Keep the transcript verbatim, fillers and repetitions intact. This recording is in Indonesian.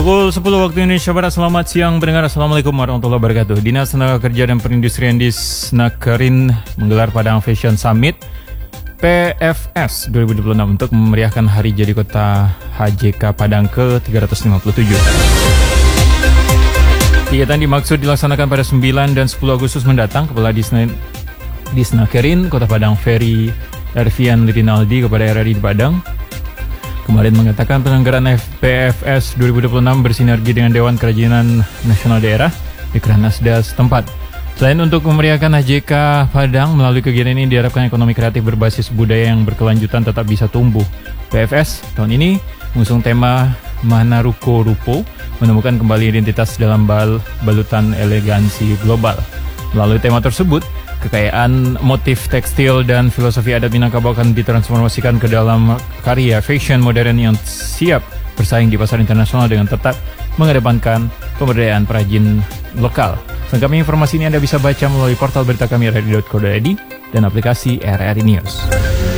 Pukul sepuluh waktu Indonesia Barat. Selamat siang pendengar. Assalamualaikum warahmatullahi wabarakatuh. Dinas Tenaga Kerja dan Perindustrian Disnakerin menggelar Padang Fashion Summit P F S dua ribu dua puluh enam untuk memeriahkan Hari Jadi Kota H J K Padang ke tiga ratus lima puluh tujuh. Kegiatan dimaksud dilaksanakan pada sembilan dan sepuluh Agustus mendatang. Kepala Disna Disnakerin Kota Padang, Ferry Ervian Rinaldi, kepada R R I di Padang kemarin mengatakan penyelenggaraan P F S dua ribu dua puluh enam bersinergi dengan Dewan Kerajinan Nasional Daerah di Kranasda setempat. Selain untuk memeriahkan H J K Padang, melalui kegiatan ini diharapkan ekonomi kreatif berbasis budaya yang berkelanjutan tetap bisa tumbuh. P F S tahun ini mengusung tema Manaruko Rupo, menemukan kembali identitas dalam bal balutan elegansi global. Melalui tema tersebut, kekayaan motif tekstil dan filosofi adat Minangkabau akan ditransformasikan ke dalam karya fashion modern yang siap bersaing di pasar internasional dengan tetap mengedepankan pemberdayaan perajin lokal. Selengkapnya informasi ini Anda bisa baca melalui portal berita kami r r i dot co dot i d dan aplikasi R R I News.